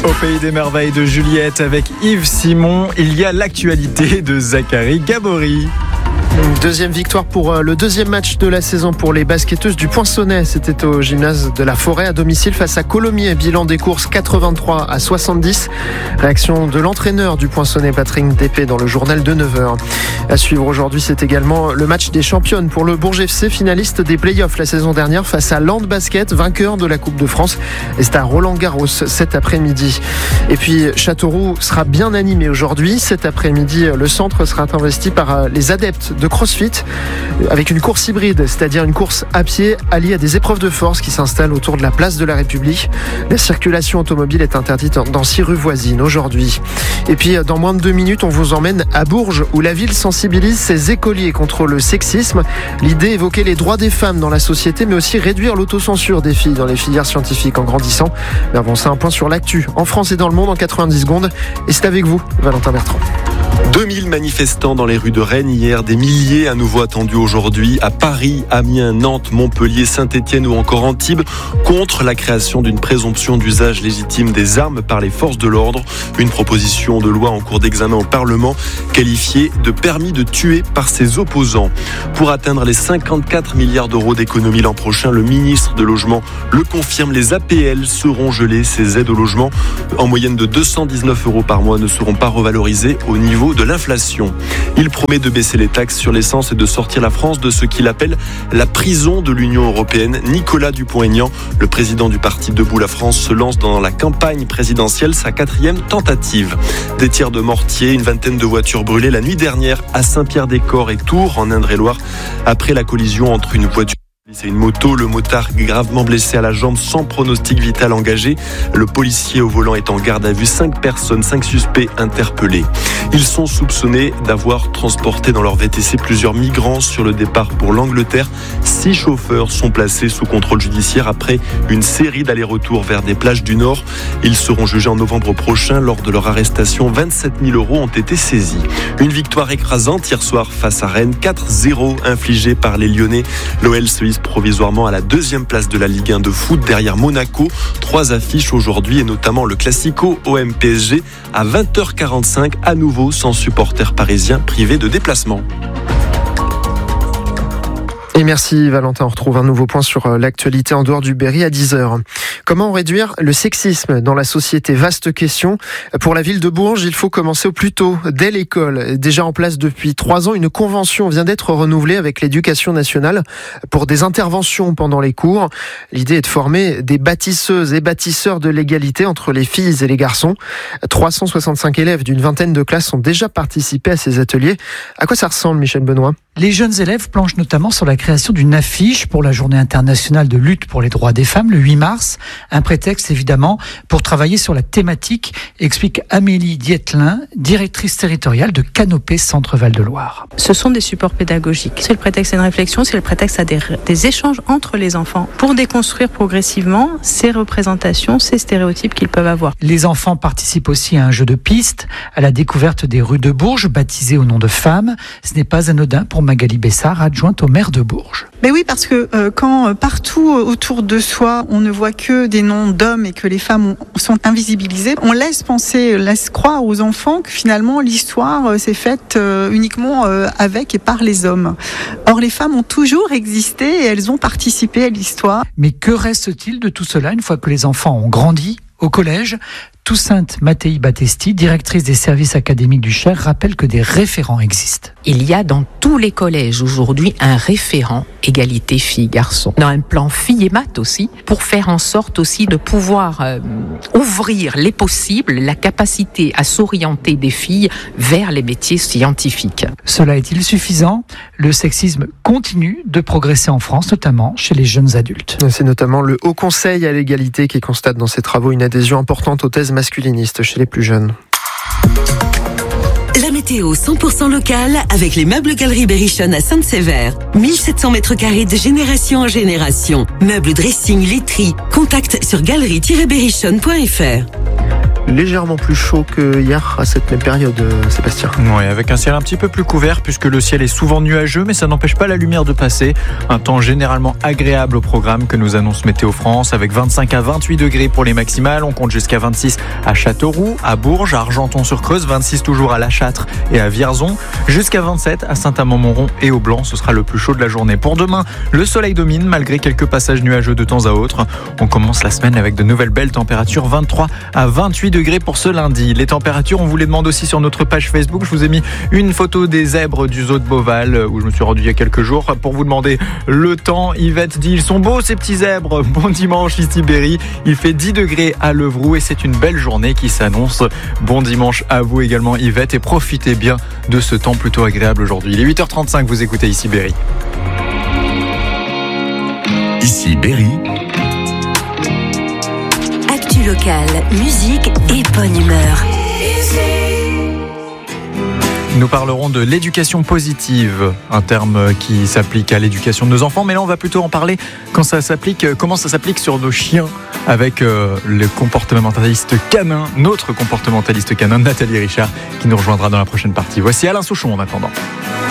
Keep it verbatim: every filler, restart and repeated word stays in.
Au pays des merveilles de Juliette avec Yves Simon, il y a l'actualité de Zachary Gabory. Deuxième victoire pour le deuxième match de la saison pour les basketteuses du Poinçonnet. C'était au gymnase de la Forêt à domicile face à Colomiers. Bilan des courses quatre-vingt-trois à soixante-dix. Réaction de l'entraîneur du Poinçonnet, Patrick Dépé, dans le journal de neuf heures. À suivre aujourd'hui, c'est également le match des championnes pour le Bourges F C, finaliste des playoffs la saison dernière face à Land Basket, vainqueur de la Coupe de France. Et c'est à Roland-Garros cet après-midi. Et puis Châteauroux sera bien animé aujourd'hui. Cet après-midi, le centre sera investi par les adeptes de CrossFit avec une course hybride, c'est-à-dire une course à pied alliée à des épreuves de force qui s'installent autour de la place de la République. La circulation automobile est interdite dans six rues voisines aujourd'hui. Et puis dans moins de deux minutes, on vous emmène à Bourges où la ville sensibilise ses écoliers contre le sexisme. L'idée, évoquer les droits des femmes dans la société, mais aussi réduire l'autocensure des filles dans les filières scientifiques en grandissant. Mais avant ça, un point sur l'actu en France et dans le monde en quatre-vingt-dix secondes. Et c'est avec vous, Valentin Bertrand. deux mille manifestants dans les rues de Rennes hier, des milliers à nouveau attendus aujourd'hui à Paris, Amiens, Nantes, Montpellier, Saint-Étienne ou encore Antibes contre la création d'une présomption d'usage légitime des armes par les forces de l'ordre. Une proposition de loi en cours d'examen au Parlement qualifiée de permis de tuer par ses opposants. Pour atteindre les cinquante-quatre milliards d'euros d'économie l'an prochain, le ministre de Logement le confirme, les A P L seront gelées. Ces aides au logement en moyenne de deux cent dix-neuf euros par mois ne seront pas revalorisées au niveau de l'inflation. Il promet de baisser les taxes sur l'essence et de sortir la France de ce qu'il appelle la prison de l'Union européenne. Nicolas Dupont-Aignan, le président du parti Debout la France, se lance dans la campagne présidentielle, sa quatrième tentative. Des tirs de mortier, une vingtaine de voitures brûlées la nuit dernière à Saint-Pierre-des-Corps et Tours, en Indre-et-Loire, après la collision entre une voiture et une moto. Le motard gravement blessé à la jambe sans pronostic vital engagé. Le policier au volant est en garde à vue. Cinq personnes, cinq suspects interpellés. Ils sont soupçonnés d'avoir transporté dans leur V T C plusieurs migrants sur le départ pour l'Angleterre. Six chauffeurs sont placés sous contrôle judiciaire après une série d'allers-retours vers des plages du Nord. Ils seront jugés en novembre prochain. Lors de leur arrestation, vingt-sept mille euros ont été saisis. Une victoire écrasante hier soir face à Rennes. quatre zéro infligée par les Lyonnais. L'O L se hisse provisoirement à la deuxième place de la Ligue un de foot derrière Monaco. Trois affiches aujourd'hui et notamment le Classico O M P S G à vingt heures quarante-cinq, à nouveau sans supporters parisiens privés de déplacement. Et merci Valentin, on retrouve un nouveau point sur l'actualité en dehors du Berry à dix heures. Comment réduire le sexisme dans la société ? Vaste question. Pour la ville de Bourges, il faut commencer au plus tôt, dès l'école. Déjà en place depuis trois ans, une convention vient d'être renouvelée avec l'éducation nationale pour des interventions pendant les cours. L'idée est de former des bâtisseuses et bâtisseurs de l'égalité entre les filles et les garçons. trois cent soixante-cinq élèves d'une vingtaine de classes ont déjà participé à ces ateliers. À quoi ça ressemble, Michel Benoît ? Les jeunes élèves planchent notamment sur la création d'une affiche pour la Journée internationale de lutte pour les droits des femmes, le huit mars. Un prétexte évidemment pour travailler sur la thématique, explique Amélie Dietlin, directrice territoriale de Canopée Centre Val-de-Loire. Ce sont des supports pédagogiques. C'est le prétexte à une réflexion, c'est le prétexte à des, des échanges entre les enfants pour déconstruire progressivement ces représentations, ces stéréotypes qu'ils peuvent avoir. Les enfants participent aussi à un jeu de piste, à la découverte des rues de Bourges, baptisées au nom de femmes. Ce n'est pas anodin pour Magali Bessard, adjointe au maire de Bourges. Mais oui, parce que euh, quand euh, partout autour de soi, on ne voit que des noms d'hommes et que les femmes ont, sont invisibilisées, on laisse penser, laisse croire aux enfants que finalement l'histoire euh, s'est faite euh, uniquement euh, avec et par les hommes. Or, les femmes ont toujours existé et elles ont participé à l'histoire. Mais que reste-t-il de tout cela une fois que les enfants ont grandi ? Au collège, Toussainte Mattei Battesti, directrice des services académiques du Cher, rappelle que des référents existent. Il y a dans tous les collèges aujourd'hui un référent égalité filles-garçons. Dans un plan filles et maths aussi, pour faire en sorte aussi de pouvoir euh, ouvrir les possibles, la capacité à s'orienter des filles vers les métiers scientifiques. Cela est-il suffisant ? Le sexisme continue de progresser en France, notamment chez les jeunes adultes. C'est notamment le Haut Conseil à l'égalité qui constate dans ses travaux une adhésion importante aux thèses masculinistes chez les plus jeunes. La météo cent pour cent locale avec les meubles Galeries Berrichonne à Sainte-Sévère. mille sept cents mètres carrés de génération en génération. Meubles, dressing, literie. Contact sur galerie tiret berrichonne point f r. légèrement plus chaud que hier à cette même période, Sébastien. Oui, avec un ciel un petit peu plus couvert puisque le ciel est souvent nuageux, mais ça n'empêche pas la lumière de passer. Un temps généralement agréable au programme que nous annonce Météo France, avec vingt-cinq à vingt-huit degrés pour les maximales. On compte jusqu'à vingt-six à Châteauroux, à Bourges, à Argenton-sur-Creuse, vingt-six toujours à La Châtre et à Vierzon, jusqu'à vingt-sept à Saint-Amand-Montrond et au Blanc. Ce sera le plus chaud de la journée. Pour demain, le soleil domine malgré quelques passages nuageux de temps à autre. On commence la semaine avec de nouvelles belles températures, vingt-trois à vingt-huit degrés pour ce lundi. Les températures, on vous les demande aussi sur notre page Facebook. Je vous ai mis une photo des zèbres du zoo de Beauval où je me suis rendu il y a quelques jours pour vous demander le temps. Yvette dit, ils sont beaux ces petits zèbres. Bon dimanche ici Berry. Il fait dix degrés à Levroux et c'est une belle journée qui s'annonce. Bon dimanche à vous également Yvette et profitez bien de ce temps plutôt agréable aujourd'hui. Il est huit heures trente-cinq, vous écoutez ici Berry. Ici Berry. Actu locale, musique et bonne humeur. Nous parlerons de l'éducation positive, un terme qui s'applique à l'éducation de nos enfants, mais là on va plutôt en parler quand ça s'applique, comment ça s'applique sur nos chiens avec euh, le comportementaliste canin, notre comportementaliste canin Nathalie Richard qui nous rejoindra dans la prochaine partie. Voici Alain Souchon en attendant.